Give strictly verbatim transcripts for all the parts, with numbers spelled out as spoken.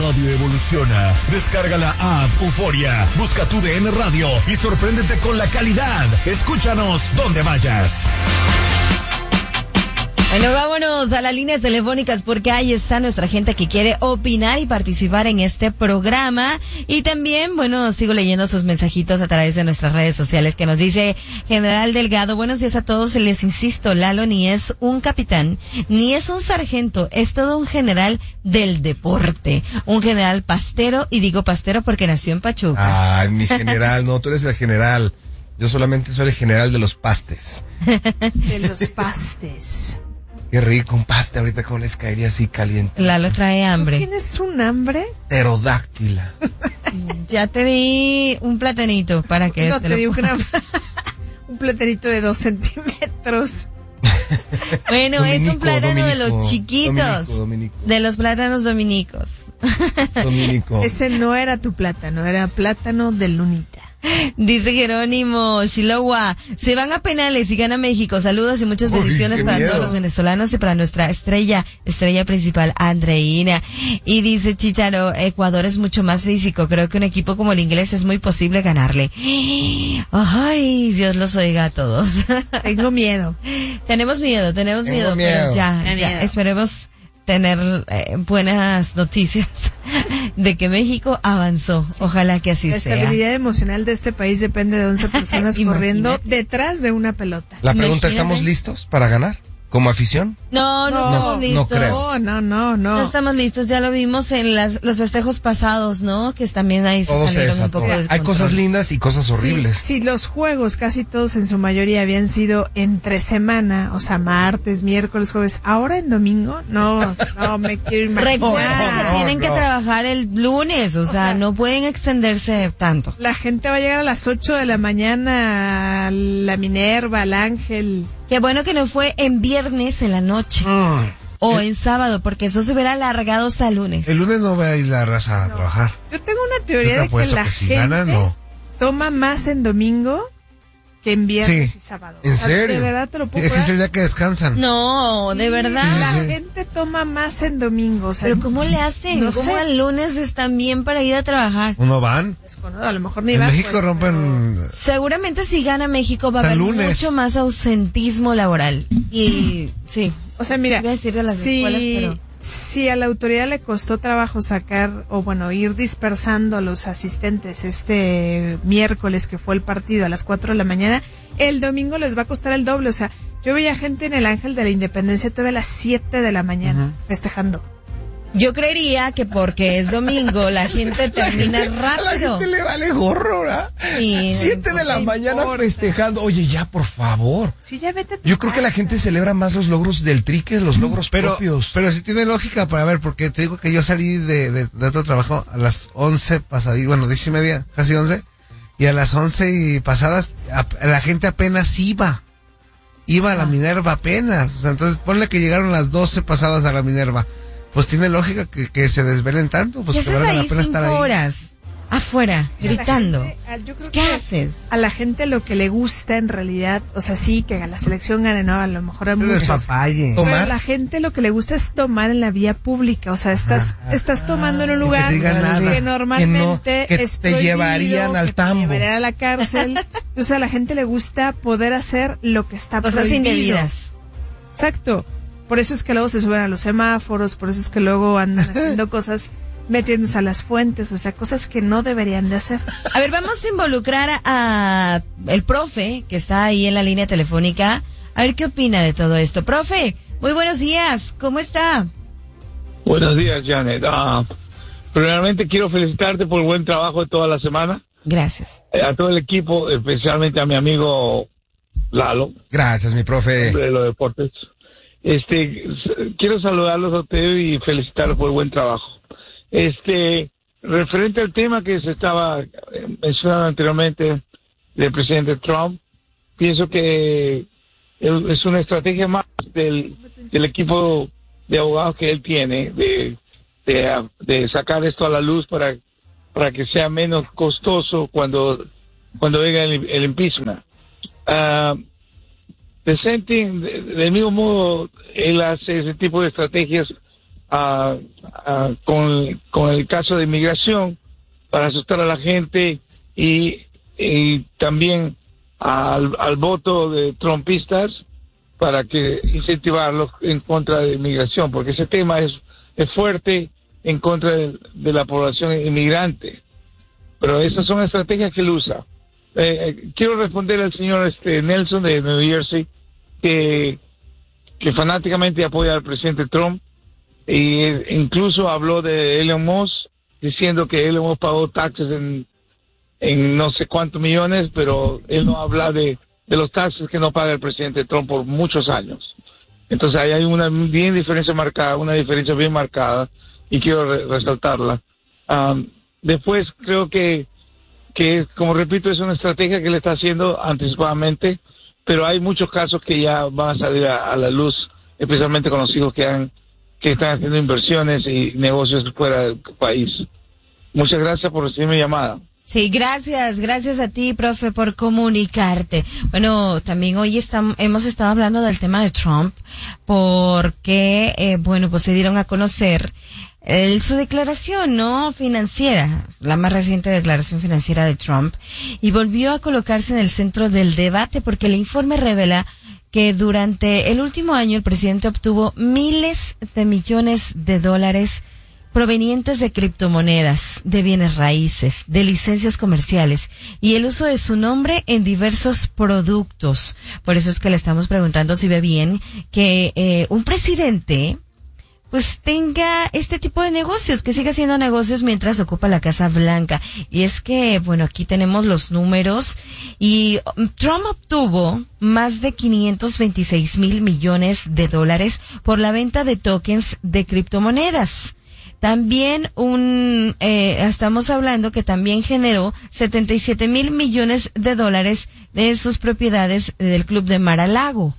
radio evoluciona. Descarga la app Euforia, busca tu D N Radio y sorpréndete con la calidad. Escúchanos donde vayas. Bueno, vámonos a las líneas telefónicas porque ahí está nuestra gente que quiere opinar y participar en este programa. Y también, bueno, sigo leyendo sus mensajitos a través de nuestras redes sociales que nos dice General Delgado, buenos días a todos, les insisto, Lalo ni es un capitán, ni es un sargento, es todo un general del deporte, un general pastero, y digo pastero porque nació en Pachuca. Ay, mi general, no, tú eres el general, yo solamente soy el general de los pastes. De los pastes. Qué rico, un paste ahorita con les caería así caliente. Lalo trae hambre. ¿Tienes un hambre? Pterodáctila. Ya te di un platanito para que no, este te lo di puedas. una, un platanito de dos centímetros. Bueno, Dominico, es un plátano Dominico, de los chiquitos. Dominico, Dominico. De los plátanos dominicos. Dominico. Ese no era tu plátano, era plátano de lunita. Dice Jerónimo Chilowa, se van a penales y gana México. Saludos y muchas bendiciones Uy, para miedo. todos los venezolanos y para nuestra estrella, estrella principal, Andreina. Y dice Chicharo, Ecuador es mucho más físico. Creo que un equipo como el inglés es muy posible ganarle. Ay, Dios los oiga a todos. Tengo miedo. Tenemos miedo, tenemos Tengo miedo, miedo. pero ya, Tengo ya miedo. esperemos tener eh, buenas noticias de que México avanzó. Ojalá que así La sea. estabilidad emocional de este país depende de once personas corriendo Imagínate. detrás de una pelota. La pregunta, Imagínate. ¿estamos listos para ganar? ¿Como afición? No, no, No, estamos no listos. creo. No, no, no, no. No estamos listos, ya lo vimos en las, los festejos pasados, ¿no? Que también ahí se Todo se salieron un desató. poco de Hay descontrol. cosas lindas y cosas horribles. Si, si los juegos, casi todos en su mayoría, habían sido entre semana, o sea, martes, miércoles, jueves, ahora en domingo, no, no me quiero imaginar. Recuerda que No, tienen que no. trabajar el lunes, o, sea, sea, no pueden extenderse tanto. La gente va a llegar a las ocho de la mañana a la Minerva, al Ángel. Qué bueno que no fue en viernes en la noche Mm. o en sábado, porque eso se hubiera alargado hasta el lunes. El lunes no va a ir la raza a trabajar. Yo tengo una Yo teoría te de que apuesto la que si gente gana, no. toma más en domingo que en viernes Sí. y sábado. ¿En O sea, serio? De verdad te lo puedo Es que es el jurar. día que descansan. No, de Sí, verdad. La Sí, sí. gente toma más en domingo. O sea, Pero ¿cómo le hacen? No ¿Cómo sé. el lunes están bien para ir a trabajar? ¿Uno van? desconozco, a lo mejor ni En vas, México pues, rompen... Seguramente si gana México va a Hasta haber lunes. mucho más ausentismo laboral. Y sí, pero- O sea, mira, iba a decir de las si, escuelas, pero... si a la autoridad le costó trabajo sacar, o bueno, ir dispersando a los asistentes este miércoles que fue el partido a las cuatro de la mañana, el domingo les va a costar el doble. O sea, yo veía gente en el Ángel de la Independencia todavía a las siete de la mañana festejando. Yo creería que porque es domingo la gente termina A la rápido. gente le vale gorro, ¿verdad? Sí, Siete de la no mañana importa. festejando. Oye, ya, por favor. Sí, ya vete a tu Yo creo que la casa. gente celebra más los logros del tri que los logros Pero, propios. pero sí tiene lógica para ver, porque te digo que yo salí de, de, de otro trabajo a las once pasadí, bueno, diez y media, casi once, y a las once y pasadas, a- la gente apenas iba. Iba a la Minerva apenas. O sea, entonces ponle que llegaron las doce pasadas a la Minerva. Pues tiene lógica que, que se desvelen tanto, pues ¿Qué que haces valga la ahí pena cinco estar ahí. horas afuera A la gritando? gente, a- yo creo ¿Qué que haces? A la gente lo que le gusta en realidad, o sea, sí, que la selección gane, no, a lo mejor a Es muchos. despapalle. Toma. Pero Tomar. a la gente lo que le gusta es tomar en la vía pública, o sea, estás estás tomando en un lugar te digan nada. que normalmente Que no, que es te prohibido, llevarían al que te tambo. llevarían a la cárcel. Entonces a la gente le gusta poder hacer lo que está Cosas prohibido. indebidas. Exacto. Por eso es que luego se suben a los semáforos, por eso es que luego andan haciendo cosas metiéndose a las fuentes, o sea, cosas que no deberían de hacer. A ver, vamos a involucrar a, a el profe que está ahí en la línea telefónica. A ver qué opina de todo esto. Profe, muy buenos días. ¿Cómo está? Buenos días, Janet. Ah, primeramente quiero felicitarte por el buen trabajo de toda la semana. Gracias. Eh, a todo el equipo, especialmente a mi amigo Lalo, Gracias, mi profe. de los deportes. Este, s- quiero saludarlos a ustedes y felicitarlos por el buen trabajo. Este, referente al tema que se estaba eh, mencionando anteriormente del presidente Trump, pienso que es es una estrategia más del, del equipo de abogados que él tiene de, de, de sacar esto a la luz para, para que sea menos costoso cuando, cuando venga el, el impeachment. Ah, DeSantis, de- del mismo modo, él hace ese tipo de estrategias uh, uh, con, con el caso de inmigración para asustar a la gente y, y también al, al voto de trumpistas para que incentivarlos en contra de inmigración, porque ese tema es, es fuerte en contra de, de la población inmigrante. Pero esas son estrategias que él usa. Eh, quiero responder al señor este Nelson de New Jersey, que, que fanáticamente apoya al presidente Trump, y eh, incluso habló de Elon Musk, diciendo que Elon Musk pagó taxes en, en no sé cuántos millones, pero él no habla de de los taxes que no paga el presidente Trump por muchos años. Entonces ahí hay una bien diferencia marcada, una diferencia bien marcada, y quiero re resaltarla. Um, después creo que, que, como repito, es una estrategia que le está haciendo anticipadamente, pero hay muchos casos que ya van a salir a, a la luz, especialmente con los hijos que, han, que están haciendo inversiones y negocios fuera del país. Muchas gracias por recibir mi llamada. Sí, gracias, gracias a ti, profe, por comunicarte. Bueno, también hoy estamos, hemos estado hablando del tema de Trump, porque, eh, bueno, pues se dieron a conocer eh, su declaración, ¿no? Financiera, la más reciente declaración financiera de Trump, y volvió a colocarse en el centro del debate porque el informe revela que durante el último año el presidente obtuvo miles de millones de dólares provenientes de criptomonedas, de bienes raíces, de licencias comerciales y el uso de su nombre en diversos productos. Por eso es que le estamos preguntando si ve bien que eh, un presidente pues tenga este tipo de negocios, que siga haciendo negocios mientras ocupa la Casa Blanca. Y es que, bueno, aquí tenemos los números y Trump obtuvo más de quinientos veintiséis mil millones de dólares por la venta de tokens de criptomonedas. También un, eh, estamos hablando que también generó setenta y siete mil millones de dólares de sus propiedades del Club de Mar-a-Lago.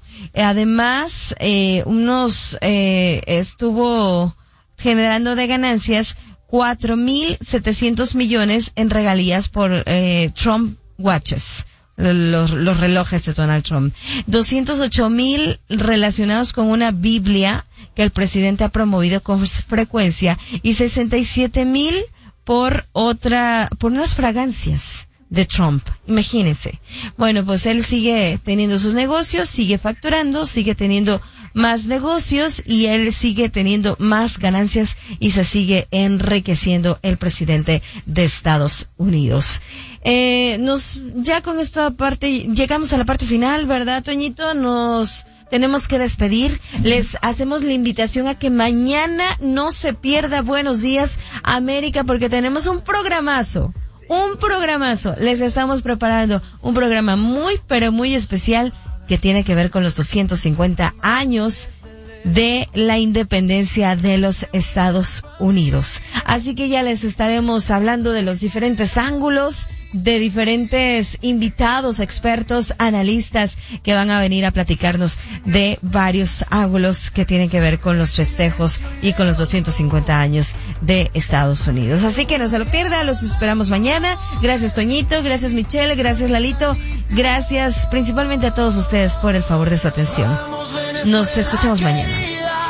Además, eh, unos, eh, estuvo generando de ganancias cuatro mil setecientos millones en regalías por, eh, Trump Watches. Los, los relojes de Donald Trump. doscientos ocho mil relacionados con una Biblia que el presidente ha promovido con frecuencia y sesenta y siete mil por otra, por unas fragancias de Trump. Imagínense. Bueno, pues él sigue teniendo sus negocios, sigue facturando, sigue teniendo más negocios y él sigue teniendo más ganancias y se sigue enriqueciendo el presidente de Estados Unidos. Eh, nos, ya con esta parte, llegamos a la parte final, ¿verdad, Toñito? Nos tenemos que despedir. Les hacemos la invitación a que mañana no se pierda Buenos Días América, porque tenemos un programazo, un programazo. Les estamos preparando un programa muy, pero muy especial que tiene que ver con los doscientos cincuenta años de la independencia de los Estados Unidos. Así que ya les estaremos hablando de los diferentes ángulos, de diferentes invitados, expertos, analistas que van a venir a platicarnos de varios ángulos que tienen que ver con los festejos y con los doscientos cincuenta años de Estados Unidos. Así que no se lo pierda, los esperamos mañana. Gracias, Toñito, gracias, Michelle, gracias, Lalito, gracias principalmente a todos ustedes por el favor de su atención. Nos escuchamos mañana.